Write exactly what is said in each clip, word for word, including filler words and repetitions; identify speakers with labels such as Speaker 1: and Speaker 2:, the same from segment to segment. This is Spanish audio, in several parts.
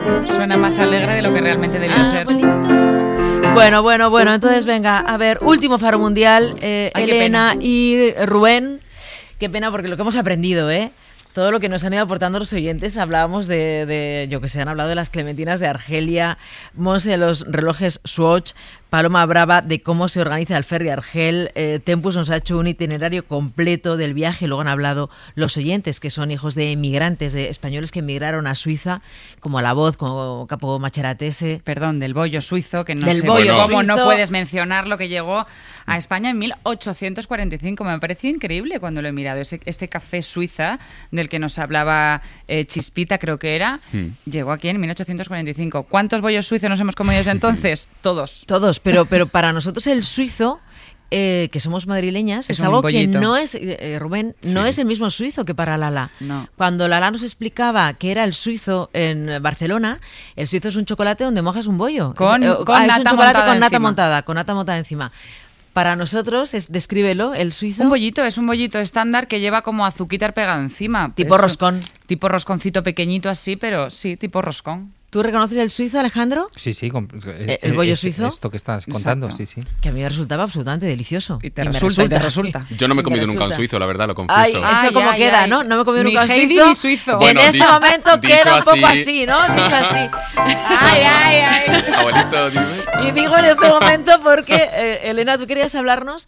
Speaker 1: Suena más alegre de lo que realmente debió
Speaker 2: ah,
Speaker 1: ser.
Speaker 2: Abuelito. Bueno, bueno, bueno, entonces venga, a ver, último Faro Mundial, eh,
Speaker 1: Ay,
Speaker 2: Elena y Rubén. Qué pena, porque lo que hemos aprendido, ¿eh? Todo lo que nos han ido aportando los oyentes, hablábamos de, de yo que sé, han hablado de las clementinas de Argelia, Monse, los relojes Swatch, Paloma Brava, de cómo se organiza el ferry Argel, eh, Tempus nos ha hecho un itinerario completo del viaje, luego han hablado los oyentes, que son hijos de emigrantes, de españoles que emigraron a Suiza, como La Voz, como Capo Macheratese.
Speaker 1: Perdón, del bollo suizo, que no
Speaker 2: Del
Speaker 1: sé
Speaker 2: bollo
Speaker 1: cómo
Speaker 2: suizo.
Speaker 1: no puedes mencionar lo que llegó a España en mil ochocientos cuarenta y cinco. Me pareció increíble cuando lo he mirado. Ese, este café suiza del que nos hablaba eh, Chispita, creo que era, hmm. llegó aquí en mil ochocientos cuarenta y cinco. ¿Cuántos bollos suizos nos hemos comido desde entonces? Todos.
Speaker 2: Todos, pero, pero para nosotros el suizo... Eh, que somos madrileñas, es, es algo bollito. Que no es, eh, Rubén, no sí. es el mismo suizo que para Lala.
Speaker 1: No.
Speaker 2: Cuando Lala nos explicaba que era el suizo en Barcelona, el suizo es un chocolate donde mojas un bollo.
Speaker 1: Con,
Speaker 2: es, eh,
Speaker 1: con
Speaker 2: ah,
Speaker 1: nata
Speaker 2: es un chocolate
Speaker 1: montada
Speaker 2: con nata
Speaker 1: encima.
Speaker 2: montada, con nata montada encima. Para nosotros, es, descríbelo, el suizo.
Speaker 1: Un bollito, es un bollito estándar que lleva como azuquitar pegado encima.
Speaker 2: Tipo
Speaker 1: es,
Speaker 2: roscón.
Speaker 1: Tipo rosconcito pequeñito así, pero sí, tipo roscón.
Speaker 2: ¿Tú reconoces el suizo, Alejandro?
Speaker 3: Sí, sí. Com-
Speaker 2: ¿El, el bollo
Speaker 3: es,
Speaker 2: suizo?
Speaker 3: Esto que estás contando,
Speaker 1: Exacto.
Speaker 3: sí, sí.
Speaker 2: Que a mí me resultaba absolutamente delicioso.
Speaker 1: Y te,
Speaker 2: y
Speaker 1: resulta,
Speaker 2: me
Speaker 1: resulta,
Speaker 2: resulta.
Speaker 4: Yo no me he comido
Speaker 2: me
Speaker 4: nunca un suizo, la verdad, lo confieso.
Speaker 2: Ay, eso
Speaker 1: ay,
Speaker 2: como
Speaker 1: ay,
Speaker 2: queda,
Speaker 1: ay.
Speaker 2: ¿no? No me he comido
Speaker 1: Ni
Speaker 2: nunca un
Speaker 1: Heidi
Speaker 2: suizo.
Speaker 1: ni suizo.
Speaker 4: Bueno,
Speaker 2: en este
Speaker 4: dicho,
Speaker 2: momento
Speaker 4: dicho
Speaker 2: queda un poco
Speaker 4: así.
Speaker 2: así, ¿no? Dicho así. Ay, ay, ay.
Speaker 4: Abuelito, dime.
Speaker 2: Y digo en este momento porque, eh, Elena, tú querías hablarnos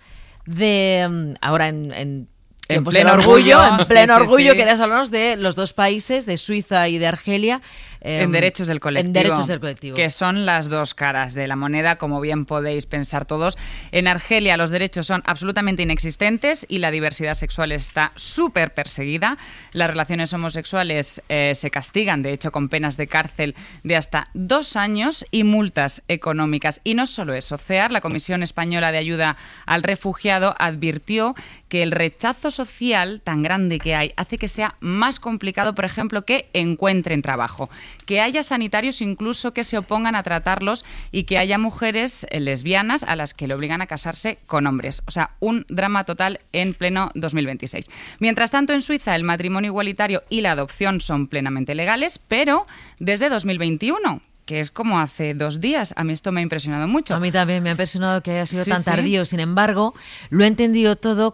Speaker 2: de, ahora en, en
Speaker 1: En
Speaker 2: tiempos
Speaker 1: pleno
Speaker 2: del orgullo,
Speaker 1: orgullo,
Speaker 2: en pleno
Speaker 1: sí, sí,
Speaker 2: orgullo,
Speaker 1: sí.
Speaker 2: querías hablarnos de los dos países, de Suiza y de Argelia. Eh,
Speaker 1: en derechos del colectivo.
Speaker 2: En derechos del colectivo.
Speaker 1: Que son las dos caras de la moneda, como bien podéis pensar todos. En Argelia los derechos son absolutamente inexistentes y la diversidad sexual está súper perseguida. Las relaciones homosexuales eh, se castigan, de hecho, con penas de cárcel de hasta dos años y multas económicas. Y no solo eso, CEAR, la Comisión Española de Ayuda al Refugiado, advirtió que el rechazo social tan grande que hay hace que sea más complicado, por ejemplo, que encuentren trabajo, que haya sanitarios incluso que se opongan a tratarlos y que haya mujeres lesbianas a las que le obligan a casarse con hombres. O sea, un drama total en pleno dos mil veintiséis. Mientras tanto, en Suiza el matrimonio igualitario y la adopción son plenamente legales, pero desde dos mil veintiuno... que es como hace dos días. A mí esto me ha impresionado mucho.
Speaker 2: A mí también me ha impresionado que haya sido
Speaker 1: Sí,
Speaker 2: tan
Speaker 1: sí.
Speaker 2: tardío. Sin embargo, lo he entendido todo